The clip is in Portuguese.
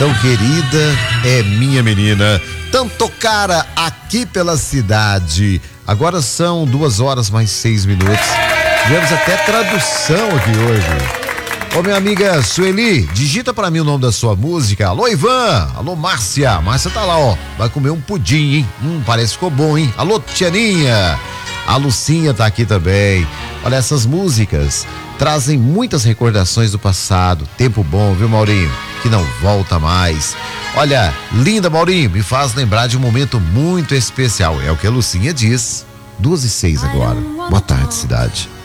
tão querida, é minha menina, tanto cara aqui pela cidade. Agora são 2h mais 6 minutos. Tivemos até tradução aqui hoje. Ô, minha amiga Sueli, digita pra mim o nome da sua música. Alô, Ivan. Alô, Márcia. Márcia tá lá, ó. Vai comer um pudim, hein? Parece que ficou bom, hein? Alô, Tianinha. A Lucinha tá aqui também. Olha, essas músicas trazem muitas recordações do passado. Tempo bom, viu, Maurinho? Que não volta mais. Olha, linda, Maurinho, me faz lembrar de um momento muito especial. É o que a Lucinha diz. 2h06 agora. Boa tarde, cidade.